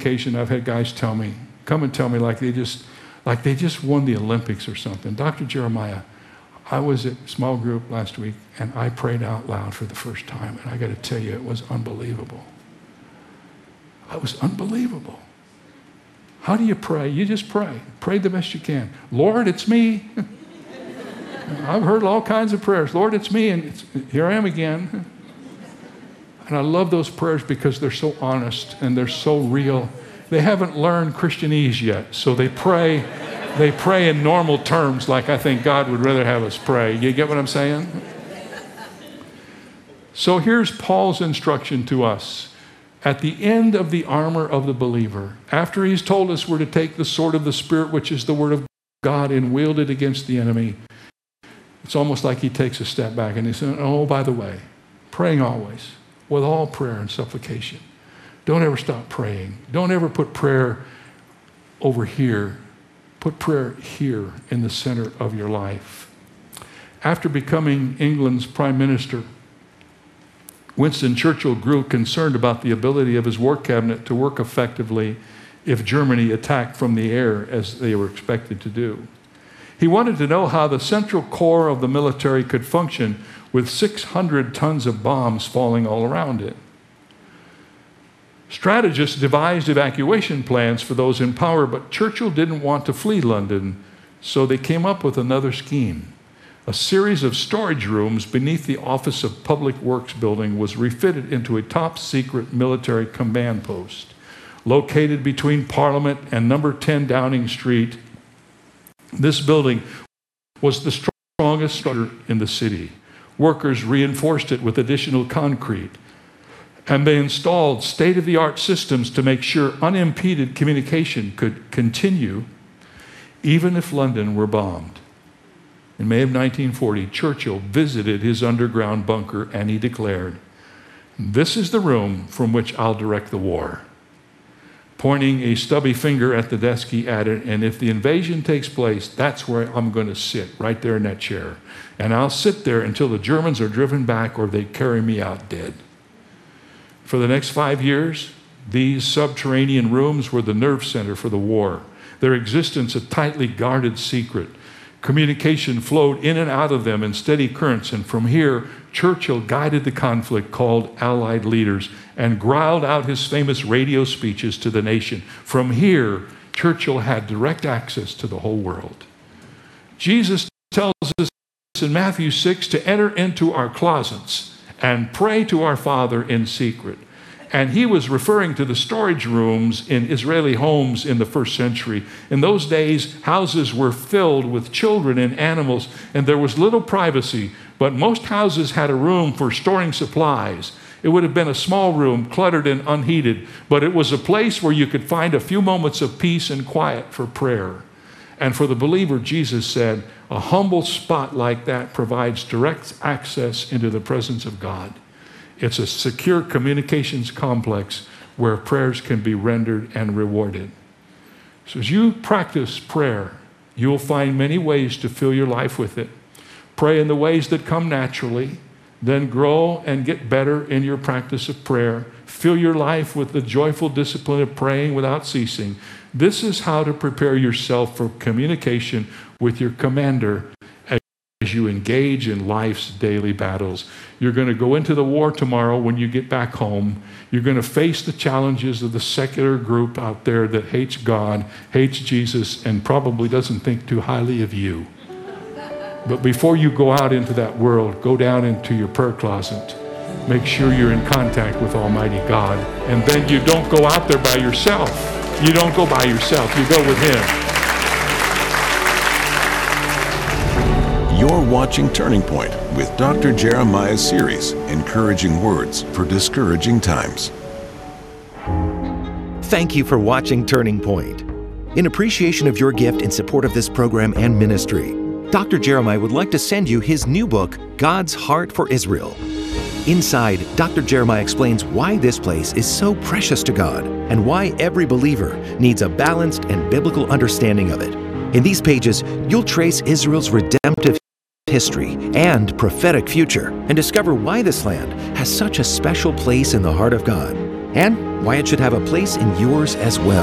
occasion, I've had guys come and tell me like they just won the Olympics or something. Dr. Jeremiah, I was at small group last week, and I prayed out loud for the first time, and I got to tell you, it was unbelievable. It was unbelievable. How do you pray? You just pray. Pray the best you can. Lord, it's me. I've heard all kinds of prayers. Lord, it's me, and here I am again. And I love those prayers because they're so honest and they're so real. They haven't learned Christianese yet, so they pray in normal terms like I think God would rather have us pray. You get what I'm saying? So here's Paul's instruction to us. At the end of the armor of the believer, after he's told us we're to take the sword of the Spirit, which is the word of God, and wield it against the enemy, it's almost like he takes a step back and he says, oh, by the way, praying always, with all prayer and supplication. Don't ever stop praying. Don't ever put prayer over here. Put prayer here in the center of your life. After becoming England's prime minister, Winston Churchill grew concerned about the ability of his war cabinet to work effectively if Germany attacked from the air as they were expected to do. He wanted to know how the central core of the military could function with 600 tons of bombs falling all around it. Strategists devised evacuation plans for those in power, but Churchill didn't want to flee London, so they came up with another scheme. A series of storage rooms beneath the Office of Public Works building was refitted into a top-secret military command post. Located between Parliament and number 10 Downing Street, this building was the strongest structure in the city. Workers reinforced it with additional concrete, and they installed state-of-the-art systems to make sure unimpeded communication could continue even if London were bombed. In May of 1940, Churchill visited his underground bunker and he declared, "This is the room from which I'll direct the war." Pointing a stubby finger at the desk, he added, "And if the invasion takes place, that's where I'm going to sit, right there in that chair. And I'll sit there until the Germans are driven back or they carry me out dead." For the next 5 years, these subterranean rooms were the nerve center for the war, their existence a tightly guarded secret. Communication flowed in and out of them in steady currents, and from here, Churchill guided the conflict, called Allied leaders, and growled out his famous radio speeches to the nation. From here, Churchill had direct access to the whole world. Jesus tells us in Matthew 6 to enter into our closets and pray to our Father in secret. And he was referring to the storage rooms in Israeli homes in the first century. In those days, houses were filled with children and animals, and there was little privacy, but most houses had a room for storing supplies. It would have been a small room, cluttered and unheated, but it was a place where you could find a few moments of peace and quiet for prayer. And for the believer, Jesus said, a humble spot like that provides direct access into the presence of God. It's a secure communications complex where prayers can be rendered and rewarded. So as you practice prayer, you will find many ways to fill your life with it. Pray in the ways that come naturally, then grow and get better in your practice of prayer. Fill your life with the joyful discipline of praying without ceasing. This is how to prepare yourself for communication with your commander as you engage in life's daily battles. You're going to go into the war tomorrow when you get back home. You're going to face the challenges of the secular group out there that hates God, hates Jesus, and probably doesn't think too highly of you. But before you go out into that world, go down into your prayer closet. Make sure you're in contact with Almighty God. And then you don't go out there by yourself. You don't go by yourself. You go with Him. You're watching Turning Point with Dr. Jeremiah's series, Encouraging Words for Discouraging Times. Thank you for watching Turning Point. In appreciation of your gift in support of this program and ministry, Dr. Jeremiah would like to send you his new book, God's Heart for Israel. Inside, Dr. Jeremiah explains why this place is so precious to God and why every believer needs a balanced and biblical understanding of it. In these pages, you'll trace Israel's redemptive history and prophetic future and discover why this land has such a special place in the heart of God. and why it should have a place in yours as well.